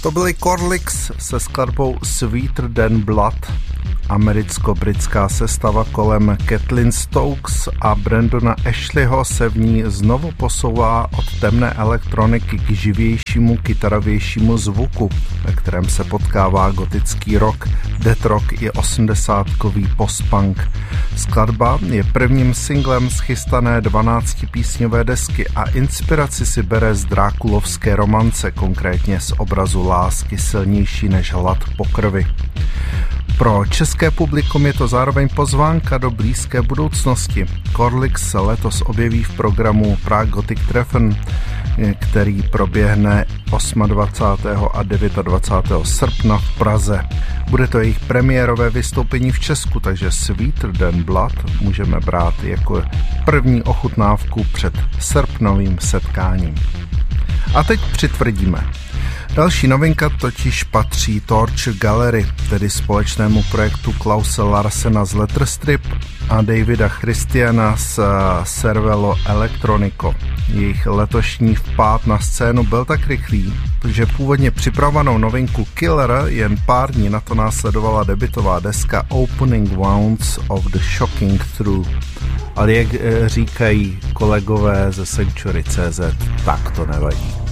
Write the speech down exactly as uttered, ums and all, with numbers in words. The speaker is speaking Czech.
To byli Corlix se skladbou Sweeter Than Blood. Americko-britská sestava kolem Kathleen Stokes a Brandona Ashleyho se v ní znovu posouvá od temné elektroniky k živějšímu, kytarovějšímu zvuku, ve kterém se potkává gotický rock, death rock i osmdesátkový post-punk. Skladba je prvním singlem z chystané dvanáctipísňové desky a inspiraci si bere z drákulovské romance, konkrétně z obrazu lásky silnější než hlad po krvi. Pro české publikum je to zároveň pozvánka do blízké budoucnosti. Corlix se letos objeví v programu Prague Gothic Treffen, který proběhne dvacátého osmého a dvacátého devátého srpna v Praze. Bude to jejich premiérové vystoupení v Česku, takže Sweeter Than Blood můžeme brát jako první ochutnávku před srpnovým setkáním. A teď přitvrdíme. Další novinka totiž patří Torture Gallery, tedy společnému projektu Klause Larsena z Letterstrip a Davida Christiana z Cervelo Electronico. Jejich letošní vpád na scénu byl tak rychlý, že původně připravovanou novinku Killer jen pár dní na to následovala debutová deska Opening Wounds of the Shocking Truth. Ale jak říkají kolegové ze Sanctuary tečka cé zet, tak to nevadí.